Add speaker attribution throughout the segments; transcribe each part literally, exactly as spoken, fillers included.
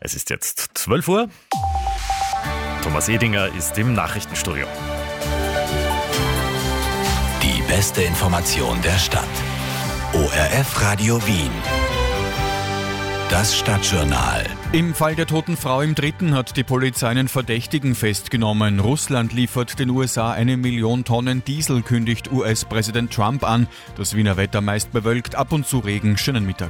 Speaker 1: Es ist jetzt zwölf Uhr. Thomas Edinger ist im Nachrichtenstudio.
Speaker 2: Die beste Information der Stadt. O R F Radio Wien. Das Stadtjournal.
Speaker 3: Im Fall der toten Frau im Dritten hat die Polizei einen Verdächtigen festgenommen. Russland liefert den U S A eine Million Tonnen Diesel, kündigt U S-Präsident Trump an. Das Wiener Wetter meist bewölkt, ab und zu Regen. Schönen Mittag.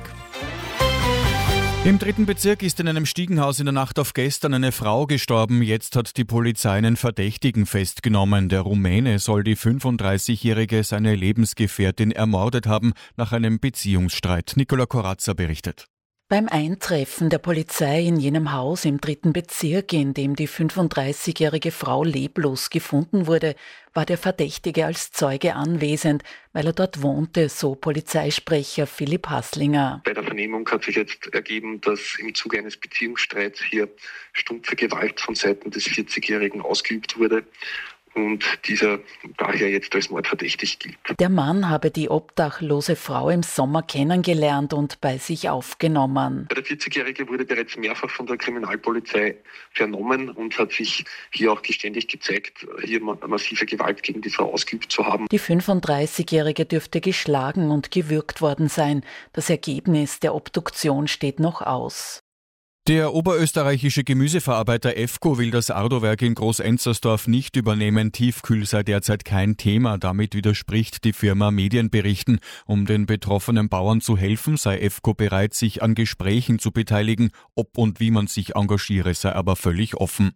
Speaker 3: Im dritten Bezirk ist in einem Stiegenhaus in der Nacht auf gestern eine Frau gestorben. Jetzt hat die Polizei einen Verdächtigen festgenommen. Der Rumäne soll die fünfunddreißigjährige seine Lebensgefährtin ermordet haben nach einem Beziehungsstreit. Nicola Corazza berichtet.
Speaker 4: Beim Eintreffen der Polizei in jenem Haus im dritten Bezirk, in dem die fünfunddreißigjährige Frau leblos gefunden wurde, war der Verdächtige als Zeuge anwesend, weil er dort wohnte, so Polizeisprecher Philipp Hasslinger.
Speaker 5: Bei der Vernehmung hat sich jetzt ergeben, dass im Zuge eines Beziehungsstreits hier stumpfe Gewalt von Seiten des vierzigjährigen ausgeübt wurde und dieser daher jetzt als mordverdächtig gilt.
Speaker 4: Der Mann habe die obdachlose Frau im Sommer kennengelernt und bei sich aufgenommen.
Speaker 5: Der vierzigjährige wurde bereits mehrfach von der Kriminalpolizei vernommen und hat sich hier auch geständig gezeigt, hier massive Gewalt gegen die Frau ausgeübt zu haben.
Speaker 4: Die fünfunddreißigjährige dürfte geschlagen und gewürgt worden sein. Das Ergebnis der Obduktion steht noch aus.
Speaker 3: Der oberösterreichische Gemüseverarbeiter EFCO will das Ardo-Werk in Groß-Enzersdorf nicht übernehmen. Tiefkühl sei derzeit kein Thema. Damit widerspricht die Firma Medienberichten. Um den betroffenen Bauern zu helfen, sei EFCO bereit, sich an Gesprächen zu beteiligen. Ob und wie man sich engagiere, sei aber völlig offen.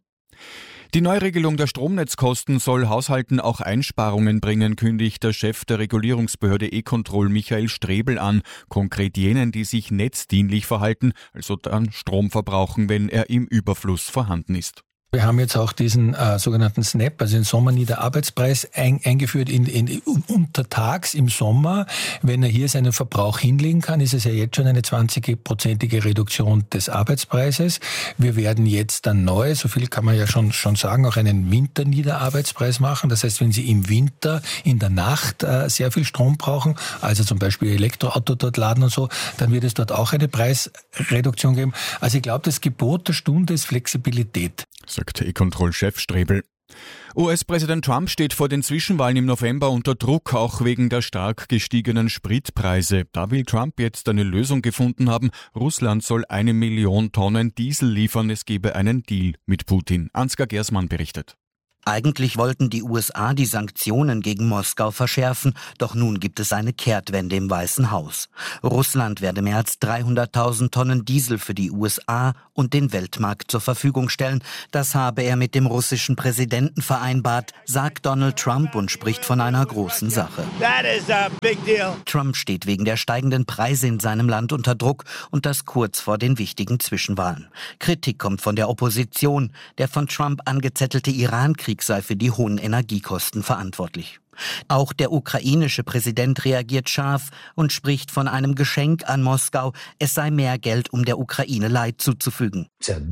Speaker 3: Die Neuregelung der Stromnetzkosten soll Haushalten auch Einsparungen bringen, kündigt der Chef der Regulierungsbehörde E-Control Michael Strebel an. Konkret jenen, die sich netzdienlich verhalten, also dann Strom verbrauchen, wenn er im Überfluss vorhanden ist.
Speaker 6: Wir haben jetzt auch diesen äh, sogenannten S N A P, also den Sommerniederarbeitspreis, ein, eingeführt in, in, untertags im Sommer. Wenn er hier seinen Verbrauch hinlegen kann, ist es ja jetzt schon eine zwanzigprozentige Reduktion des Arbeitspreises. Wir werden jetzt dann neu, so viel kann man ja schon, schon sagen, auch einen Winterniederarbeitspreis machen. Das heißt, wenn Sie im Winter in der Nacht äh, sehr viel Strom brauchen, also zum Beispiel Elektroauto dort laden und so, dann wird es dort auch eine Preisreduktion geben. Also ich glaube, das Gebot der Stunde ist Flexibilität,
Speaker 3: sagt E-Control-Chef Strebel. U S-Präsident Trump steht vor den Zwischenwahlen im November unter Druck, auch wegen der stark gestiegenen Spritpreise. Da will Trump jetzt eine Lösung gefunden haben. Russland soll eine Million Tonnen Diesel liefern. Es gebe einen Deal mit Putin. Ansgar Gersmann berichtet.
Speaker 7: Eigentlich wollten die U S A die Sanktionen gegen Moskau verschärfen, doch nun gibt es eine Kehrtwende im Weißen Haus. Russland werde mehr als dreihunderttausend Tonnen Diesel für die U S A und den Weltmarkt zur Verfügung stellen. Das habe er mit dem russischen Präsidenten vereinbart, sagt Donald Trump und spricht von einer großen Sache.
Speaker 8: That is a big deal.
Speaker 7: Trump steht wegen der steigenden Preise in seinem Land unter Druck und das kurz vor den wichtigen Zwischenwahlen. Kritik kommt von der Opposition. Der von Trump angezettelte Iran-Krieg sei für die hohen Energiekosten verantwortlich. Auch der ukrainische Präsident reagiert scharf und spricht von einem Geschenk an Moskau. Es sei mehr Geld, um der Ukraine Leid zuzufügen.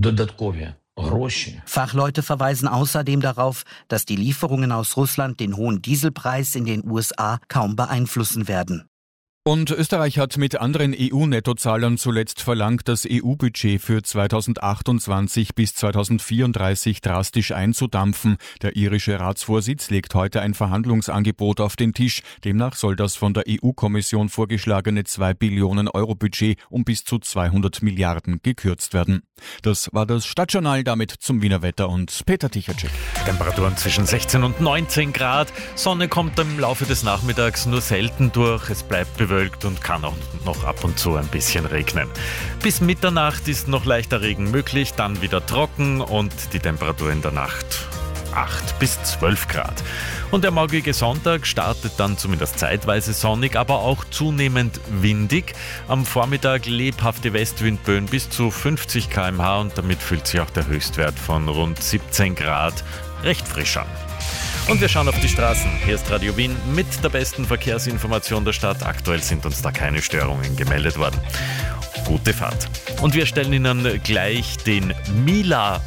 Speaker 7: Fachleute verweisen außerdem darauf, dass die Lieferungen aus Russland den hohen Dieselpreis in den U S A kaum beeinflussen werden.
Speaker 3: Und Österreich hat mit anderen E U-Nettozahlern zuletzt verlangt, das E U-Budget für zweitausendachtundzwanzig bis zweitausendvierunddreißig drastisch einzudampfen. Der irische Ratsvorsitz legt heute ein Verhandlungsangebot auf den Tisch. Demnach soll das von der E U-Kommission vorgeschlagene zwei Billionen Euro Budget um bis zu zweihundert Milliarden gekürzt werden. Das war das Stadtjournal, damit zum Wiener Wetter und Peter Tichacek.
Speaker 1: Temperaturen zwischen sechzehn und neunzehn Grad. Sonne kommt im Laufe des Nachmittags nur selten durch. Es bleibt bewölkt und kann auch noch ab und zu ein bisschen regnen. Bis Mitternacht ist noch leichter Regen möglich, dann wieder trocken und die Temperatur in der Nacht acht bis zwölf Grad. Und der morgige Sonntag startet dann zumindest zeitweise sonnig, aber auch zunehmend windig. Am Vormittag lebhafte Westwindböen bis zu fünfzig Kilometer pro Stunde und damit fühlt sich auch der Höchstwert von rund siebzehn Grad recht frisch an. Und wir schauen auf die Straßen. Hier ist Radio Wien mit der besten Verkehrsinformation der Stadt. Aktuell sind uns da keine Störungen gemeldet worden. Gute Fahrt. Und wir stellen Ihnen gleich den Mila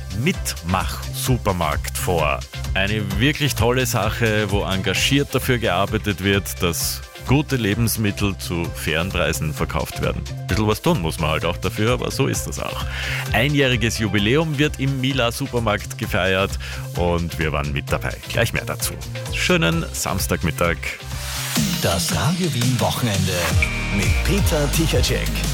Speaker 1: Mitmach-Supermarkt vor. Eine wirklich tolle Sache, wo engagiert dafür gearbeitet wird, dass gute Lebensmittel zu fairen Preisen verkauft werden. Ein bisschen was tun muss man halt auch dafür, aber so ist das auch. Einjähriges Jubiläum wird im Mila Supermarkt gefeiert und wir waren mit dabei. Gleich mehr dazu. Schönen Samstagmittag.
Speaker 2: Das Radio Wien Wochenende mit Peter Tichacek.